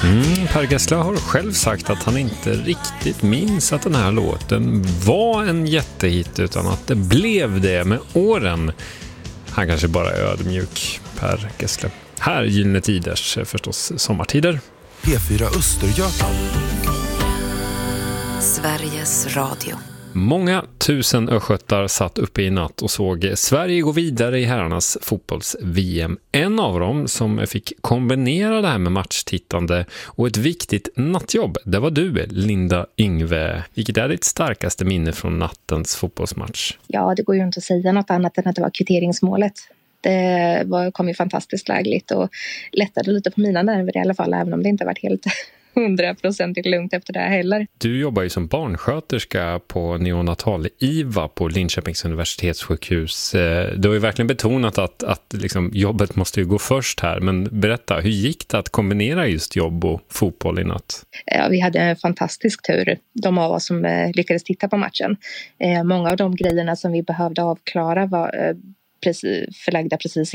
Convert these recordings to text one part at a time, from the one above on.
Per Gessle har själv sagt att han inte riktigt minns att den här låten var en jättehit utan att det blev det med åren. Han kanske bara är ödmjuk, Per Gessle. Här Gyllene Tiders, förstås sommartider. P4 Östergötland. Sveriges Radio. Många tusen östgötar satt uppe i natt och såg Sverige gå vidare i herrarnas fotbolls-VM. En av dem som fick kombinera det här med matchtittande och ett viktigt nattjobb, det var du, Linda Yngve. Vilket är ditt starkaste minne från nattens fotbollsmatch? Ja, det går ju inte att säga något annat än att det var kvitteringsmålet. Det kom ju fantastiskt lägligt och lättade lite på mina nerver i alla fall, även om det inte varit helt 100% lugnt efter det här heller. Du jobbar ju som barnsköterska på neonatal-IVA på Linköpings universitetssjukhus. Du har ju verkligen betonat att liksom, jobbet måste ju gå först här. Men berätta, hur gick det att kombinera just jobb och fotboll i natt? Ja, vi hade en fantastisk tur, de av oss som lyckades titta på matchen. Många av de grejerna som vi behövde avklara var förlagda precis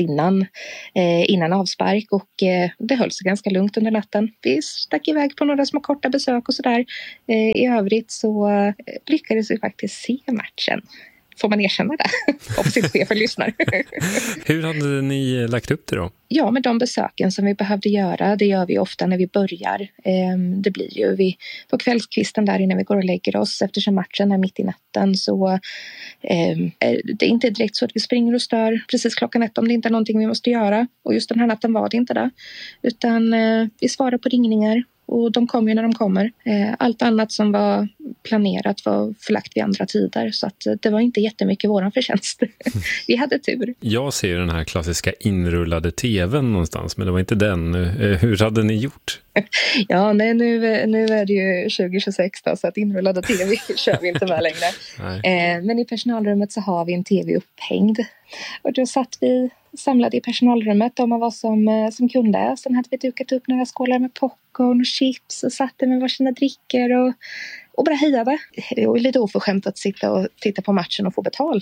innan avspark och det höll sig ganska lugnt under natten. Vi stack iväg på några små korta besök och sådär. I övrigt så lyckades vi faktiskt se matchen. Får man erkänna det? Hoppas inte chefen lyssnar. Hur hade ni lagt upp det då? Ja, med de besöken som vi behövde göra, det gör vi ofta när vi börjar. Det blir ju på kvällskvisten där innan vi går och lägger oss, eftersom matchen är mitt i natten, så det är inte direkt så att vi springer och stör precis klockan 1 om det inte är någonting vi måste göra. Och just den här natten var det inte det. Utan vi svarar på ringningar. Och de kommer ju när de kommer. Allt annat som var planerat var förlagt vid andra tider. Så att det var inte jättemycket våran förtjänst. Vi hade tur. Jag ser ju den här klassiska inrullade tvn någonstans. Men det var inte den. Hur hade ni gjort? Ja, nej, nu är det ju 2026 då, så att inrullade tv kör vi inte med längre. Men i personalrummet så har vi en tv upphängd. Och då satt vi samlade i personalrummet, de av oss som kunde. Sen hade vi dukat upp några skålar med popcorn och chips och satte med varsina drickor och bara hejade. Det var lite oförskämt att sitta och titta på matchen och få betalt.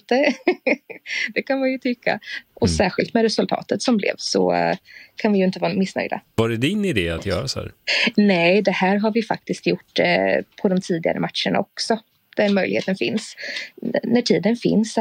Det kan man ju tycka. Och särskilt med resultatet som blev så kan vi ju inte vara missnöjda. Var det din idé att göra så här? Nej, det här har vi faktiskt gjort på de tidigare matcherna också. Den möjligheten finns. När tiden finns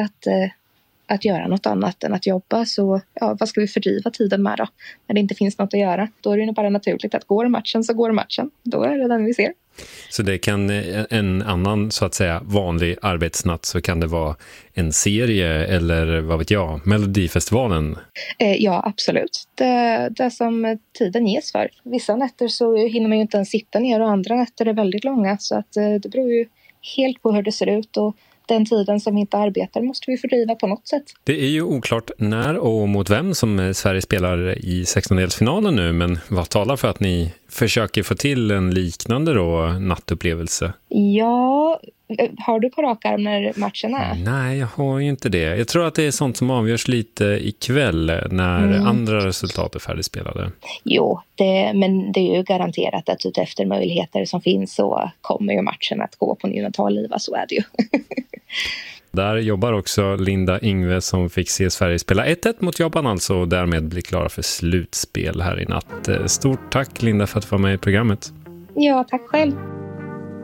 att göra något annat än att jobba, så vad ska vi fördriva tiden med då? När det inte finns något att göra, då är det bara naturligt att går matchen så går matchen. Då är det den vi ser. Så det kan en annan så att säga vanlig arbetsnatt, så kan det vara en serie eller vad vet jag, Melodifestivalen? Ja, absolut. Det som tiden ges för. Vissa nätter så hinner man ju inte ens sitta ner och andra nätter är väldigt långa, så att det beror ju helt på hur det ser ut, och den tiden som inte arbetar måste vi fördriva på något sätt. Det är ju oklart när och mot vem som Sverige spelar i 16-delsfinalen nu, men vad talar för att ni försöker få till en liknande då nattupplevelse? Ja, har du på rak arm när matchen är? Nej, jag har ju inte det. Jag tror att det är sånt som avgörs lite ikväll när andra resultat är färdigspelade. Jo, men det är ju garanterat att efter möjligheter som finns så kommer ju matchen att gå på neonatal-IVA, så är det ju. Där jobbar också Linda Yngve som fick se Sverige spela 1-1 mot Japan alltså, och därmed bli klara för slutspel här i natt. Stort tack Linda för att du var med i programmet. Ja, tack själv.